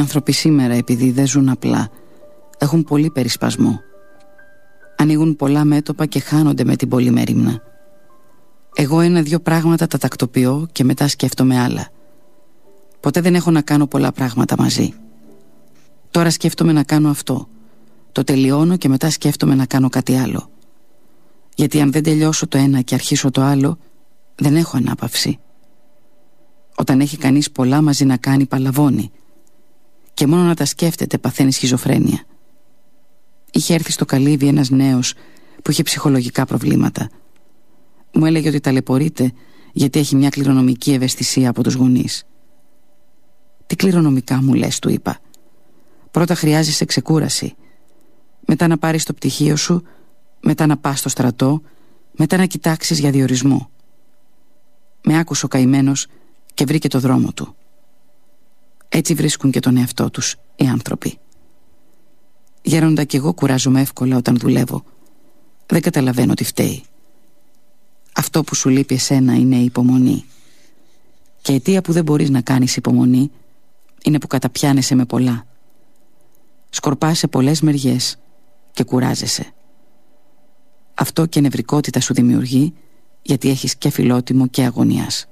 άνθρωποι σήμερα, επειδή δεν ζουν απλά, έχουν πολύ περισπασμό. Ανοίγουν πολλά μέτωπα και χάνονται με την πολλή μέριμνα. Εγώ 1-2 πράγματα τα τακτοποιώ και μετά σκέφτομαι άλλα. Ποτέ δεν έχω να κάνω πολλά πράγματα μαζί. Τώρα σκέφτομαι να κάνω αυτό. Το τελειώνω και μετά σκέφτομαι να κάνω κάτι άλλο. Γιατί αν δεν τελειώσω το ένα και αρχίσω το άλλο, δεν έχω ανάπαυση. Όταν έχει κανείς πολλά μαζί να κάνει, παλαβώνει. Και μόνο να τα σκέφτεται παθαίνει σχιζοφρένεια. Είχε έρθει στο καλύβι ένας νέος που είχε ψυχολογικά προβλήματα. Μου έλεγε ότι ταλαιπωρείται γιατί έχει μια κληρονομική ευαισθησία από τους γονείς. «Τι κληρονομικά μου λες?» του είπα. «Πρώτα χρειάζεσαι ξεκούραση. Μετά να πάρεις το πτυχίο σου. Μετά να πας στο στρατό. Μετά να κοιτάξεις για διορισμό». Με άκουσε ο καημένος και βρήκε το δρόμο του. Έτσι βρίσκουν και τον εαυτό τους οι άνθρωποι. Γέροντα, κι εγώ κουράζομαι εύκολα όταν δουλεύω. Δεν καταλαβαίνω τι φταίει. Αυτό που σου λείπει εσένα είναι η υπομονή. Και αιτία που δεν μπορείς να κάνεις υπομονή είναι που καταπιάνεσαι με πολλά. Σκορπάς σε πολλές μεριές και κουράζεσαι. Αυτό και νευρικότητα σου δημιουργεί, γιατί έχεις και φιλότιμο και αγωνιάς.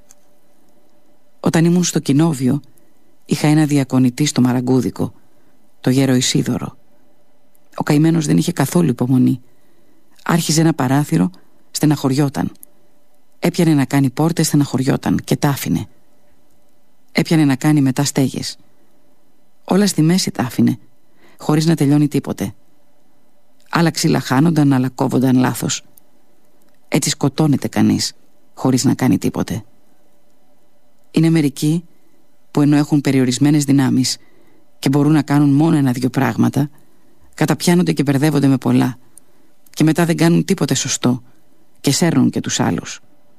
Όταν ήμουν στο κοινόβιο, είχα ένα διακονητή στο Μαραγκούδικο, το γέρο Ισίδωρο. Ο καημένος δεν είχε καθόλου υπομονή. Άρχιζε ένα παράθυρο, στεναχωριόταν. Έπιανε να κάνει πόρτες, στεναχωριόταν και τα άφηνε. Έπιανε να κάνει μετά στέγες. Όλα στη μέση τα άφηνε, χωρίς να τελειώνει τίποτε. Άλλα ξύλα χάνονταν, άλλα κόβονταν λάθος. Έτσι σκοτώνεται κανείς, χωρίς να κάνει τίποτε. Είναι μερικοί που ενώ έχουν περιορισμένες δυνάμεις και μπορούν να κάνουν μόνο 1-2 πράγματα, καταπιάνονται και μπερδεύονται με πολλά και μετά δεν κάνουν τίποτε σωστό και σέρνουν και τους άλλους.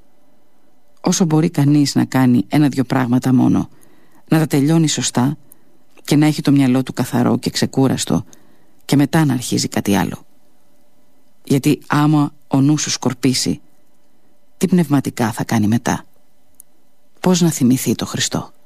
Όσο μπορεί κανείς να κάνει 1-2 πράγματα μόνο, να τα τελειώνει σωστά και να έχει το μυαλό του καθαρό και ξεκούραστο και μετά να αρχίζει κάτι άλλο. Γιατί άμα ο νους σου σκορπίσει, τι πνευματικά θα κάνει μετά? Πώς να θυμηθεί το Χριστό?